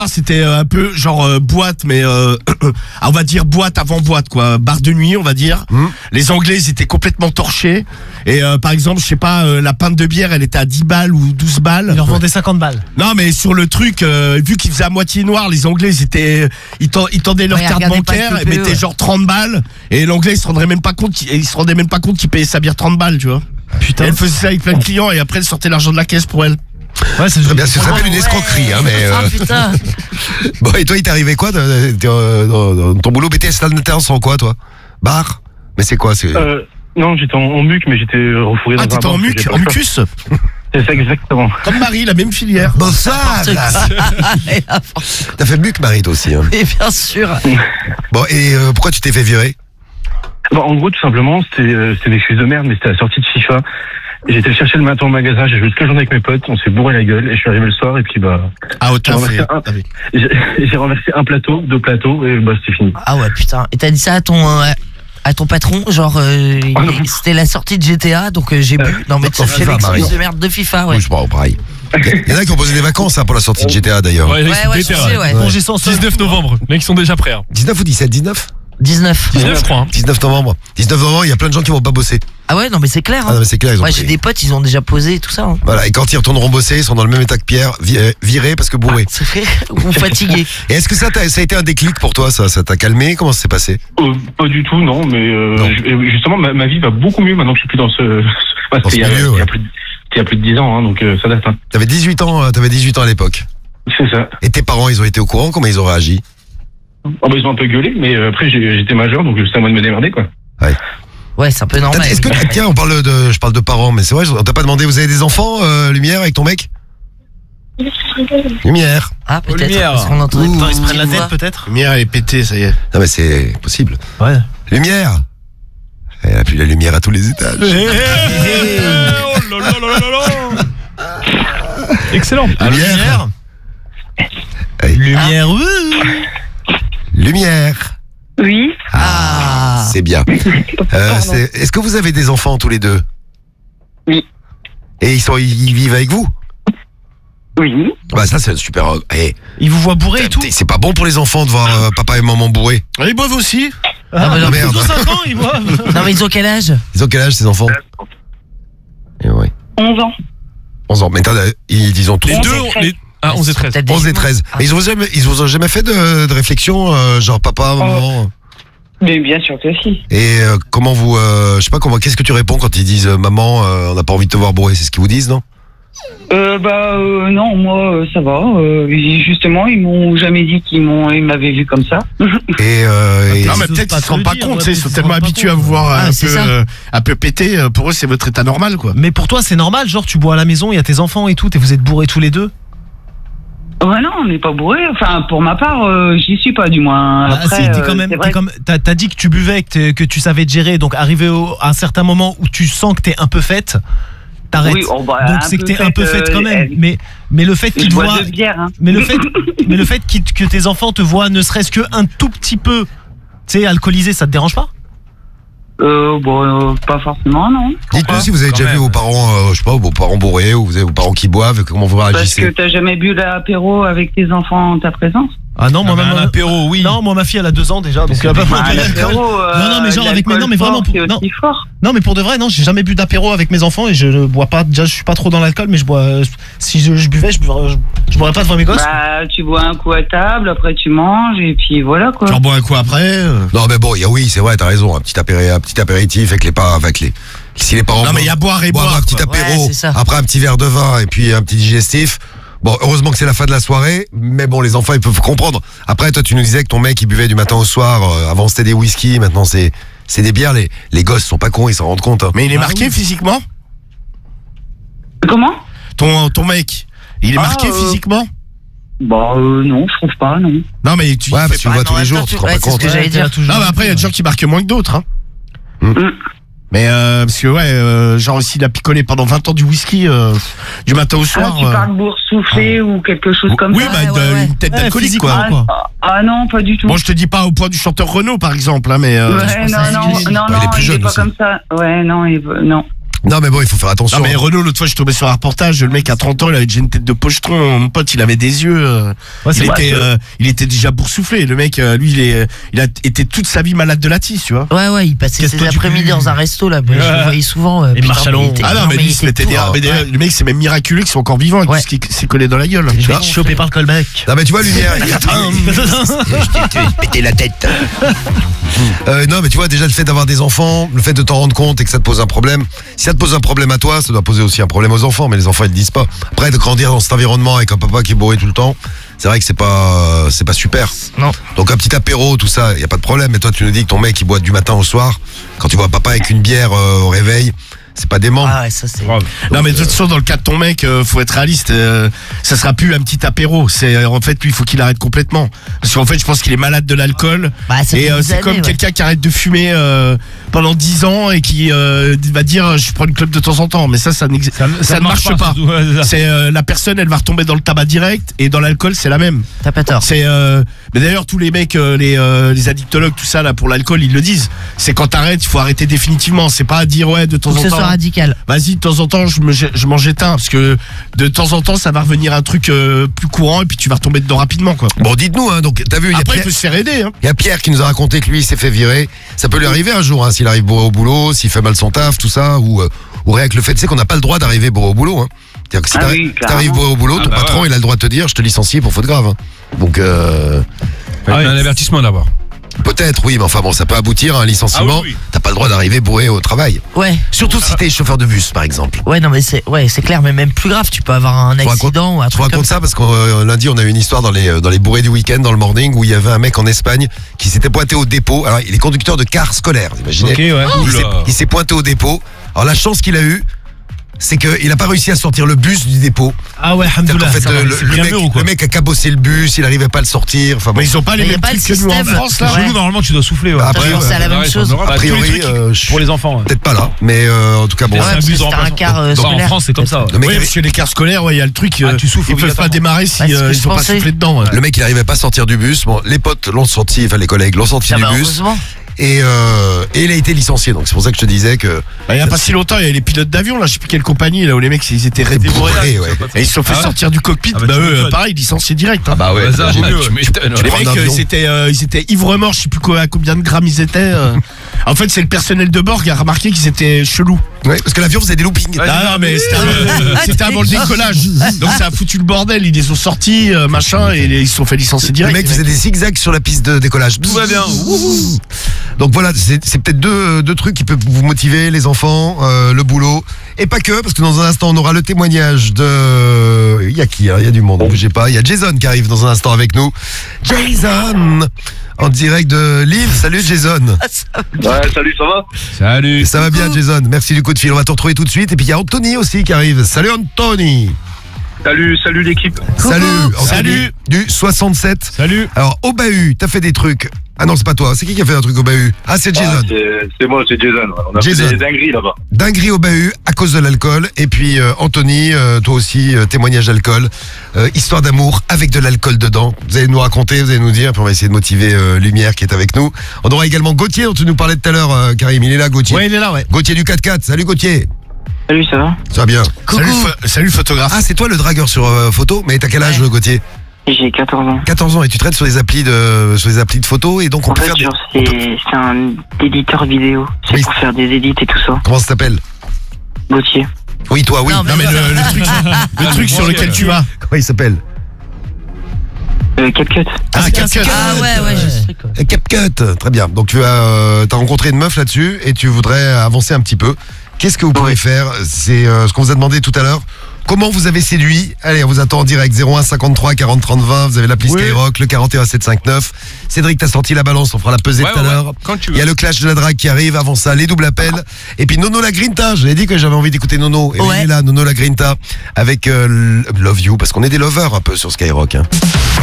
C'était un peu genre boîte, mais on va dire boîte avant boîte, quoi. Bar de nuit, on va dire. Les Anglais, ils étaient complètement torchés. Et par exemple, je sais pas, la pinte de bière, elle était à 10 balles ou 12 balles. Ils leur vendaient 50 balles. Non, mais sur le truc, vu qu'ils faisaient à moitié noir, les Anglais, ils tendaient leur carte bancaire et mettaient genre 30 balles. Et l'Anglais, il se rendait même pas compte qu'il payait sa bière 30 balles, tu vois. Putain. Et elle faisait ça avec plein de clients et après, elle sortait l'argent de la caisse pour elle. Ouais, c'est Très bien, ça s'appelle une escroquerie, hein, mais. Ah putain. Bon, et toi, il t'est arrivé quoi dans ton boulot BTS, là, t'es en quoi, toi? Bar? Mais c'est quoi? Non, j'étais en muc, mais j'étais refourré dans un bar. Ah, t'étais en mucus? C'est ça, exactement. Comme Marie, la même filière. Bon, ça, t'as fait muc, Marie, toi aussi, hein. Et bien sûr. Bon, et pourquoi tu t'es fait virer? Bon, en gros, tout simplement, c'était des excuses de merde, mais c'était la sortie de FIFA. Et j'étais chercher le matin au magasin, j'ai joué toute la journée avec mes potes, on s'est bourré la gueule, et je suis arrivé le soir, et puis Ah, autant j'ai renversé un plateau, 2 plateaux, et c'était fini. Ah ouais, putain. Et t'as dit ça à ton patron, genre c'était la sortie de GTA, donc j'ai bu. Non mais tu fais l'excuse de merde de FIFA, ouais. Oui, je crois, pareil. Il y en a qui ont posé des vacances pour la sortie de GTA d'ailleurs. Ouais, je sais, ouais. Congé sans 19 novembre. Les mecs sont déjà prêts. 19 ou 17? 19 19, je crois. 19 novembre. 19 novembre, il y a plein de gens qui vont pas bosser. Ah ouais, non mais c'est clair. Ah non, mais c'est clair, ils ont ouais, pris. j'ai des potes, ils ont déjà posé et tout ça. Voilà, et quand ils retourneront bosser, ils sont dans le même état que Pierre, virés parce que bourrés. C'est vrai, ou fatigués. Et est-ce que ça a été un déclic pour toi, ça t'a calmé? Comment ça s'est passé? Pas du tout, non, mais justement, ma vie va beaucoup mieux maintenant que je suis plus dans ce Dans ce milieu, ouais. Il y a plus de 10 ans, hein, donc ça date. Hein. T'avais 18 ans à l'époque. C'est ça. Et tes parents, ils ont été au courant? Comment ils ont réagi? Oh bah ils ont un peu gueulé, mais après j'étais majeur, donc c'était à moi de me démerder, quoi. Ouais, c'est un peu normal. Est-ce que tiens, je parle de parents, mais c'est vrai, on t'a pas demandé, vous avez des enfants, Lumière, avec ton mec? Lumière. Ah peut-être. Lumière. Parce qu'on entendait Attends, ils se prennent la tête peut-être. Lumière, elle est pétée, ça y est. Non mais c'est possible. Ouais. Lumière. Elle a plus la lumière à tous les étages. Oh là là là là là. Excellent. Lumière. Lumière. Lumière. Oui. Ah. C'est bien. Est-ce que vous avez des enfants tous les deux? Oui. Et ils vivent avec vous? Oui. Bah ça c'est super. Ils vous voient bourré et tout. C'est pas bon pour les enfants de voir papa et maman bourrés. Ils boivent aussi. Ah, non, merde. Ils ont 5 ans, ils boivent. Non mais ils ont quel âge? Ils ont quel âge ces enfants? Et ouais. 11 ans. 11 ans. Mais ils ont tous. Les deux, 11 et 13. 11 et 13. Mais ils vous ont jamais fait de réflexion, genre papa, maman? Mais bien sûr que si. Et comment vous, je sais pas qu'est-ce que tu réponds quand ils disent maman, on n'a pas envie de te voir bourré, c'est ce qu'ils vous disent, non? Non, moi ça va. Justement, ils m'ont jamais dit ils m'avaient vu comme ça. Non, mais peut-être qu'ils se rendent pas compte, ils sont tellement habitués à vous voir un peu pété. Pour eux, c'est votre état normal, quoi. Mais pour toi, c'est normal, genre tu bois à la maison, il y a tes enfants et tout, et vous êtes bourrés tous les deux? Ouais, non, on n'est pas bourrés. Enfin, pour ma part, j'y suis pas, du moins. Après, t'es quand même, t'as dit que tu buvais, que tu savais te gérer, donc arrivé à un certain moment où tu sens que t'es un peu faite, t'arrêtes. Oui, donc c'est que t'es un peu faite quand même. Mais le fait qu'ils te voient, mais le fait que tes enfants te voient, ne serait-ce que un tout petit peu, tu sais, alcoolisé, ça te dérange pas? Pas forcément, non. Dites-nous si vous avez déjà vu vos parents, je sais pas, vos parents bourrés, ou vous avez vos parents qui boivent, comment vous réagissez? Parce que t'as jamais bu l'apéro avec tes enfants en ta présence? Ah non, moi même un apéro, oui. Non, moi ma fille elle a 2 ans déjà, donc elle a pas pris d'alcool. Non, mais genre avec mes, non mais vraiment pour, non. Non mais pour de vrai, non, j'ai jamais bu d'apéro avec mes enfants et je ne bois pas. Déjà, je suis pas trop dans l'alcool, mais je bois. Si je buvais, je boirais pas devant mes gosses. Bah, tu bois un coup à table, après tu manges et puis voilà quoi. Tu en bois un coup après. Non mais bon, oui, c'est vrai, t'as raison, un petit apéritif avec les si les parents. Non mais il y a boire et boire. Un petit apéro, ouais, après un petit verre de vin et puis un petit digestif. Bon, heureusement que c'est la fin de la soirée, mais bon, les enfants, ils peuvent comprendre. Après, toi, tu nous disais que ton mec, il buvait du matin au soir. Avant, c'était des whisky, maintenant, c'est des bières. Les gosses sont pas cons, ils s'en rendent compte. Hein. Mais il est marqué physiquement? Comment? Ton mec, il est marqué physiquement? Bah, non, je trouve pas, non. Non, mais parce que tu le vois tous les jours, tu te rends pas compte. C'est ce que j'allais dire. Non, mais après, il y a des gens qui marquent moins que d'autres, hein. Mais parce que genre s'il a picolé pendant 20 ans du whisky du matin au soir. Tu parles boursouflé ou quelque chose comme ça. ça. Oui, bah une tête d'alcoolique quoi. Ah non, pas du tout. Bon, je te dis pas au point du chanteur Renaud par exemple, hein, mais. Ouais, non, il est pas comme ça. Ouais, non, non. Non mais bon, il faut faire attention. Non mais Renaud, l'autre fois je tombais sur un reportage, le mec à 30 ans, il avait déjà une tête de pochetron, mon pote, il avait des yeux, il était déjà boursouflé. Le mec, lui, il a été toute sa vie malade de la tisse, tu vois. Ouais, il passait ses après-midi dans un resto là, je le voyais souvent. Et Marchalon. Ah non, mais lui, c'était le mec, c'est même miraculeux qu'ils soient encore vivants avec tout ce qui s'est collé dans la gueule. Je vais être chopé par le callback. Non mais tu vois, Lumière, je t'ai pété la tête. Non mais tu vois, déjà le fait d'avoir des enfants, le fait de t'en rendre compte et que ça te pose un problème, si ça te pose un problème à toi, ça doit poser aussi un problème aux enfants, mais les enfants ils le disent pas. Après, de grandir dans cet environnement avec un papa qui est bourré tout le temps, c'est vrai que c'est pas super. Non. Donc un petit apéro, tout ça, y a pas de problème. Mais toi tu nous dis que ton mec il boit du matin au soir, quand tu vois papa avec une bière au réveil, c'est pas dément. Ah ouais, ça c'est. Non mais de toute façon, dans le cas de ton mec, faut être réaliste. Ça sera plus un petit apéro. C'est en fait lui, il faut qu'il arrête complètement. Parce qu'en fait, je pense qu'il est malade de l'alcool. Et c'est comme quelqu'un qui arrête de fumer pendant 10 ans et qui va dire je prends une clope de temps en temps. Mais ça ne marche pas. C'est la personne, elle va retomber dans le tabac direct et dans l'alcool, c'est la même. T'as pas tort. C'est mais d'ailleurs tous les mecs, les addictologues, tout ça là pour l'alcool, ils le disent. C'est quand t'arrêtes, il faut arrêter définitivement. C'est pas dire ouais de temps en temps. Radical. Vas-y, de temps en temps, je m'en jette un parce que de temps en temps, ça va revenir un truc plus courant et puis tu vas retomber dedans rapidement, quoi. Bon, dites-nous, hein, donc t'as vu, après il peut se faire aider. Hein. Il y a Pierre qui nous a raconté que lui il s'est fait virer. Ça peut lui arriver un jour, hein, s'il arrive bourré au boulot, s'il fait mal son taf, tout ça, ou rien que le fait, c'est qu'on n'a pas le droit d'arriver bourré au boulot. Hein. C'est-à-dire que si t'arrives bourré au boulot, ton patron il a le droit de te dire je te licencie pour faute grave. Hein. Donc un avertissement d'abord. Peut-être, oui, mais enfin bon, ça peut aboutir à un licenciement. Oui. T'as pas le droit d'arriver bourré au travail. Ouais. Surtout si t'es chauffeur de bus, par exemple. Ouais, non, mais c'est clair, mais même plus grave, tu peux avoir un accident ou un truc. Je raconte ça parce que lundi, on a eu une histoire dans les bourrés du week-end, dans le morning, où il y avait un mec en Espagne qui s'était pointé au dépôt. Alors, il est conducteur de car scolaire, vous imaginez. Okay, ouais. Il s'est pointé au dépôt. Alors, la chance qu'il a eue, c'est qu'il n'a pas réussi à sortir le bus du dépôt. Ah ouais, alhamdoulilah. En fait, le mec a cabossé le bus, il n'arrivait pas à le sortir. Enfin, bon. Mais ils ont pas les mêmes trucs que nous en France là. Chez nous, normalement, tu dois souffler. Bah, après, c'est la même chose. A priori, pour les enfants. Peut-être pas là, mais en tout cas bon. C'est un car scolaire. En France, c'est comme ça. Oui, parce que les cars scolaires, il y a le truc, tu souffles. ils peuvent pas démarrer si ils ont pas soufflé dedans. Le mec, il n'arrivait pas à sortir du bus. Bon, les potes l'ont sorti, enfin les collègues l'ont sorti du bus. Et il a été licencié, donc c'est pour ça que je te disais que. Il y a pas si longtemps, il y a les pilotes d'avion, là, je sais plus quelle compagnie, là où les mecs ils étaient bourrés, et ils se sont fait sortir du cockpit. Bah eux, pareil, licenciés direct. Ah bah ouais. Les mecs, ils étaient ivres-morts, je sais plus à combien de grammes ils étaient. En fait, c'est le personnel de bord qui a remarqué qu'ils étaient chelous. Ouais, parce que l'avion faisait des loopings. Non, mais c'était avant le décollage. Donc ça a foutu le bordel. Ils les ont sortis, machin, et ils se sont fait licencier direct. Les mecs faisaient des zigzags sur la piste de décollage. Tout va bien. Donc voilà, c'est peut-être deux trucs qui peuvent vous motiver, les enfants, le boulot. Et pas que, parce que dans un instant, on aura le témoignage de... Il y a qui, hein? Il y a du monde, ne bougez pas. Il y a Jason qui arrive dans un instant avec nous. Jason, en direct de Lille. Salut Jason. Ouais, salut, ça va? Salut. Ça va bien Jason, merci du coup de fil. On va te retrouver tout de suite. Et puis il y a Anthony aussi qui arrive. Salut Anthony. Salut l'équipe. Salut. Du 67. Salut. Alors au bahut, t'as fait des trucs. Ah non, c'est pas toi. C'est qui a fait un truc au bahut? Ah, c'est Jason. C'est moi, c'est Jason. On a fait des dingueries là-bas. Dinguerie au bahut à cause de l'alcool. Et puis Anthony, toi aussi, témoignage d'alcool. Histoire d'amour avec de l'alcool dedans. Vous allez nous raconter, vous allez nous dire. Puis on va essayer de motiver Lumière qui est avec nous. On aura également Gauthier dont tu nous parlais tout à l'heure, Karim. Il est là, Gauthier. Ouais, il est là, ouais. Gauthier du 4x4. Salut Gauthier. Salut, ça va? Ça va bien. Salut photographe. Ah, c'est toi le dragueur sur photo. Mais t'as quel âge, Gauthier? J'ai 14 ans. 14 ans et tu traites sur les applis de photos et donc on peut faire c'est un éditeur vidéo. C'est pour faire des edits et tout ça. Comment ça s'appelle? Gauthier. Oui, toi, oui. Non, mais le truc sur lequel tu vas. Comment il s'appelle? CapCut. CapCut. Ah ouais, je sais quoi. CapCut, très bien. Donc tu as rencontré une meuf là-dessus et tu voudrais avancer un petit peu. Qu'est-ce que vous pourrez faire? C'est ce qu'on vous a demandé tout à l'heure. Comment vous avez séduit? Allez, on vous attend en direct. 01 53 40 30 20. Vous avez l'appli Skyrock, le 41 759. Cédric, t'as sorti la balance, on fera la pesée tout à l'heure. Il y a le clash de la drague qui arrive. Avant ça, les doubles appels. Et puis Nono la Grinta. Je l'ai dit que j'avais envie d'écouter Nono. Et il est là, Nono la Grinta, avec Love You, parce qu'on est des lovers un peu sur Skyrock. Hein.